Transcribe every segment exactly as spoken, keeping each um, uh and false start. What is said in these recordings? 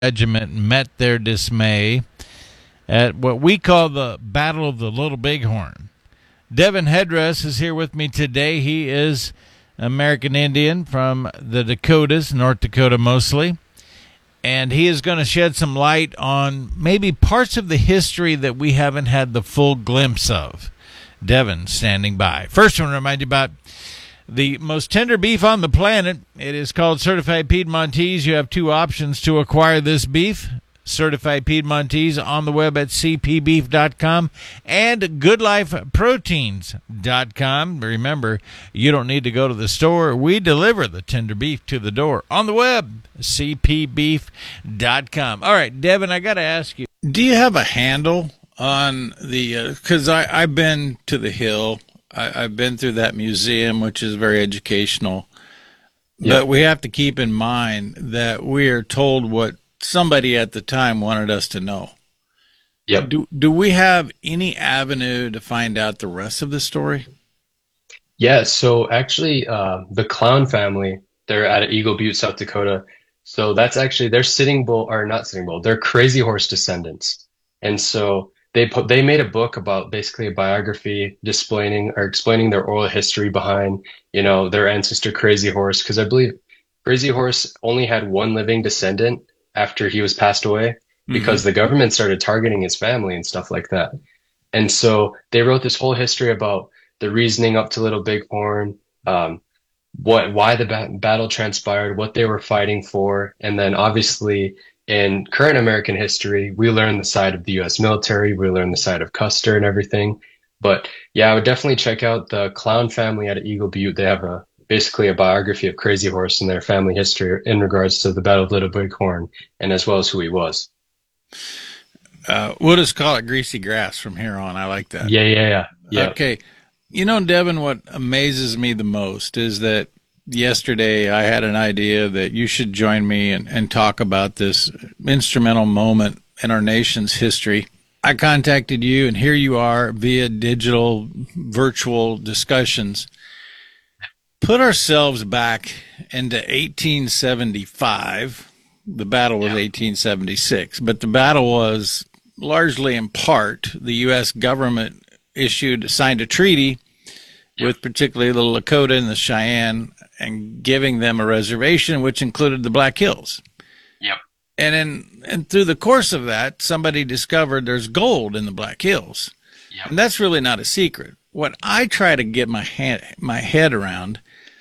regiment met their dismay at what we call the Battle of the Little Bighorn. Devin Headrest is here with me today. He is American Indian from the Dakotas, North Dakota mostly, and he is going to shed some light on maybe parts of the history that we haven't had the full glimpse of. Devin standing by. First, I want to remind you about the most tender beef on the planet. It is called Certified Piedmontese. You have two options to acquire this beef. Certified Piedmontese on the web at c p beef dot com and good life proteins dot com. Remember, you don't need to go to the store. We deliver the tender beef to the door on the web, c p beef dot com. All right, Devin, I got to ask you, do you have a handle on the, because uh, I've been to the Hill. I, I've been through that museum, which is very educational. Yep. But we have to keep in mind that we are told what somebody at the time wanted us to know. Yep. Do do we have any avenue to find out the rest of the story? Yeah, so actually uh, the Clown family, they're out of Eagle Butte, South Dakota. So that's actually, they're Sitting Bull, or not Sitting Bull, they're Crazy Horse descendants. And so they put, they made a book about basically a biography displaying or explaining their oral history behind, you know, their ancestor Crazy Horse. Because I believe Crazy Horse only had one living descendant after he was passed away, because mm-hmm. the government started targeting his family and stuff like that. And so they wrote this whole history about the reasoning up to Little Bighorn, um, what, why the ba- battle transpired, what they were fighting for. And then obviously in current American history, we learn the side of the U S military, we learn the side of Custer and everything. But yeah, I would definitely check out the Clown family out of Eagle Butte. They have a basically a biography of Crazy Horse and their family history in regards to the Battle of Little Bighorn, and as well as who he was. Uh, we'll just call it greasy grass from here on. I like that. Yeah, yeah, yeah. yeah. Okay. You know, Devin, what amazes me the most is that yesterday I had an idea that you should join me and, and talk about this instrumental moment in our nation's history. I contacted you, and here you are via digital virtual discussions. Put ourselves back into eighteen seventy-five. The battle was yeah. eighteen seventy-six, but the battle was largely in part the U S government issued, signed a treaty yeah. with particularly the Lakota and the Cheyenne, and giving them a reservation, which included the Black Hills. Yep. And in, and through the course of that, somebody discovered there's gold in the Black Hills. Yep. And that's really not a secret. What I try to get my hand, my head around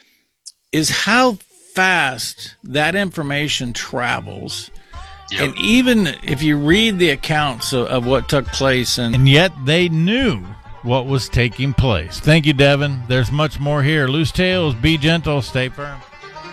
is how fast that information travels. Yep. And even if you read the accounts of, of what took place, and, and yet they knew what was taking place. Thank you, Devin. There's much more here. Loose tails, be gentle, stay firm.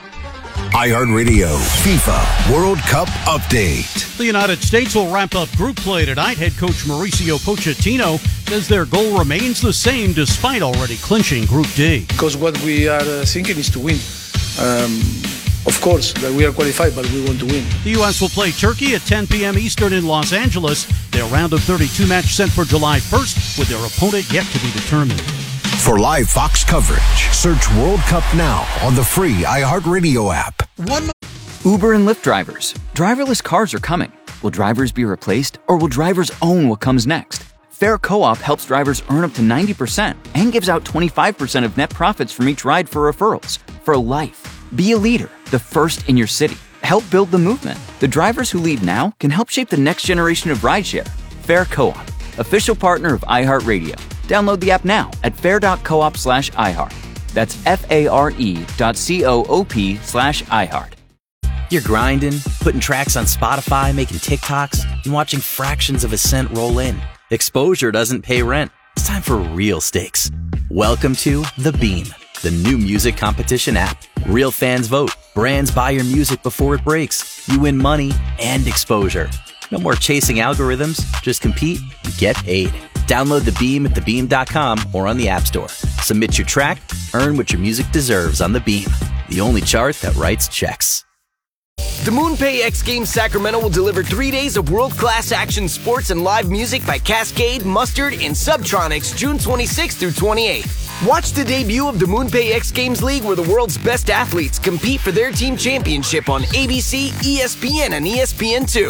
iHeartRadio FIFA World Cup Update. The United States will wrap up group play tonight. Head coach Mauricio Pochettino says their goal remains the same despite already clinching Group D. Because what we are uh, thinking is to win. Um, of course, that we are qualified, but we want to win. The U S will play Turkey at ten p.m. Eastern in Los Angeles. Their round of thirty-two match set for July first, with their opponent yet to be determined. For live Fox coverage, search World Cup now on the free iHeartRadio app. One. Uber and Lyft drivers. Driverless cars are coming. Will drivers be replaced, or will drivers own what comes next? Fair Co-op helps drivers earn up to ninety percent and gives out twenty-five percent of net profits from each ride for referrals. For life. Be a leader, the first in your city. Help build the movement. The drivers who lead now can help shape the next generation of rideshare. Fair Co-op, official partner of iHeartRadio. Download the app now at fair.coop slash iHeart. That's F-A-R-E dot C-O-O-P slash iHeart. You're grinding, putting tracks on Spotify, making TikToks, and watching fractions of a cent roll in. Exposure doesn't pay rent. It's time for real stakes. Welcome to The Beam, the new music competition app. Real fans vote. Brands buy your music before it breaks. You win money and exposure. No more chasing algorithms. Just compete and get paid. Download The Beam at the beam dot com or on the App Store. Submit your track, earn what your music deserves on The Beam, the only chart that writes checks. The MoonPay X Games Sacramento will deliver three days of world-class action sports and live music by Cascade, Mustard, and Subtronics June twenty-sixth through twenty-eighth. Watch the debut of the MoonPay X Games League, where the world's best athletes compete for their team championship on A B C, E S P N, and E S P N two.